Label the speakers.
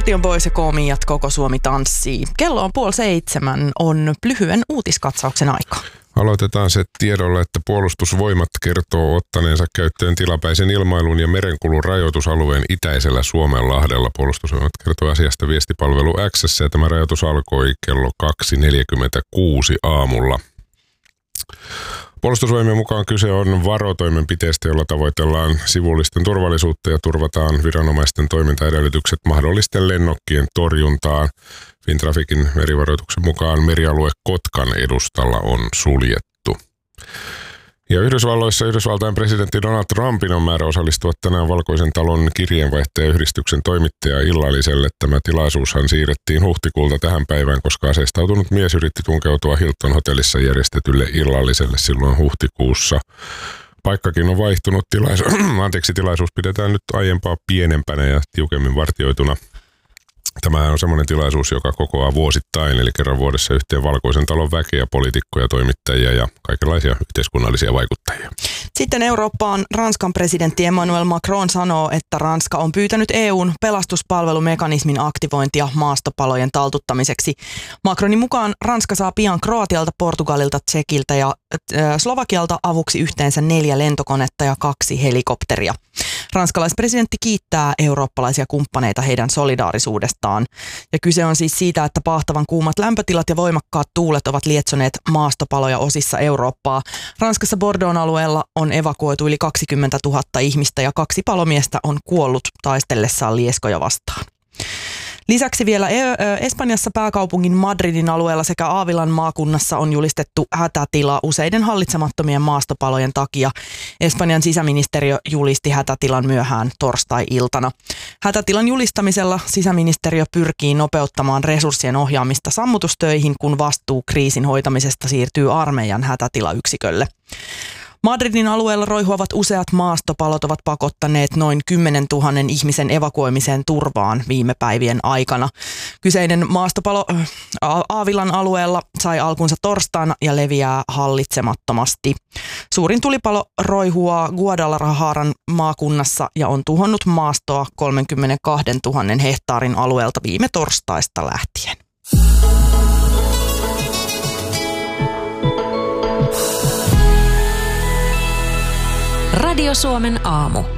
Speaker 1: Partion Boys ja Koomijat, koko Suomi tanssii. Kello on 6:30, on lyhyen uutiskatsauksen aika.
Speaker 2: Aloitetaan se tiedolla, että Puolustusvoimat kertoo ottaneensa käyttöön tilapäisen ilmailun ja merenkulun rajoitusalueen itäisellä Suomenlahdella. Puolustusvoimat kertoo asiasta viestipalvelu X:ssä ja tämä rajoitus alkoi kello 2.46 aamulla. Puolustusvoimien mukaan kyse on varotoimenpiteestä, jolla tavoitellaan sivullisten turvallisuutta ja turvataan viranomaisten toimintaedellytykset mahdollisten lennokkien torjuntaan. Fintraficin merivaroituksen mukaan merialue Kotkan edustalla on suljettu. Ja Yhdysvalloissa Yhdysvaltain presidentti Donald Trumpin on määrä osallistua tänään Valkoisen talon kirjeenvaihtajayhdistyksen toimittaja-illalliselle. Tämä tilaisuushan siirrettiin huhtikuulta tähän päivään, koska aseistautunut mies yritti tunkeutua Hilton hotellissa järjestetylle illalliselle silloin huhtikuussa. Paikkakin on vaihtunut, tilaisuus pidetään nyt aiempaa pienempänä ja tiukemmin vartioituna. Tämä on semmoinen tilaisuus, joka kokoaa vuosittain, eli kerran vuodessa yhteen Valkoisen talon väkeä, poliitikkoja, toimittajia ja kaikenlaisia yhteiskunnallisia vaikuttajia.
Speaker 1: Sitten Eurooppaan Ranskan presidentti Emmanuel Macron sanoo, että Ranska on pyytänyt EUn pelastuspalvelumekanismin aktivointia maastopalojen taltuttamiseksi. Macronin mukaan Ranska saa pian Kroatialta, Portugalilta, Tsekiltä ja Slovakialta avuksi yhteensä 4 lentokonetta ja 2 helikopteria. Ranskalaispresidentti kiittää eurooppalaisia kumppaneita heidän solidaarisuudestaan. Ja kyse on siis siitä, että paahtavan kuumat lämpötilat ja voimakkaat tuulet ovat lietsoneet maastopaloja osissa Eurooppaa. Ranskassa Bordeauxn alueella on evakuoitu yli 20 000 ihmistä ja 2 palomiestä on kuollut taistellessaan lieskoja vastaan. Lisäksi vielä Espanjassa pääkaupungin Madridin alueella sekä Aavilan maakunnassa on julistettu hätätila useiden hallitsemattomien maastopalojen takia. Espanjan sisäministeriö julisti hätätilan myöhään torstai-iltana. Hätätilan julistamisella sisäministeriö pyrkii nopeuttamaan resurssien ohjaamista sammutustöihin, kun vastuu kriisin hoitamisesta siirtyy armeijan hätätilayksikölle. Madridin alueella roihuavat useat maastopalot ovat pakottaneet noin 10 000 ihmisen evakuoimiseen turvaan viime päivien aikana. Kyseinen maastopalo Aavilan alueella sai alkunsa torstaina ja leviää hallitsemattomasti. Suurin tulipalo roihuaa Guadalajaran maakunnassa ja on tuhonnut maastoa 32 000 hehtaarin alueelta viime torstaista lähtien.
Speaker 3: Radio Suomen aamu.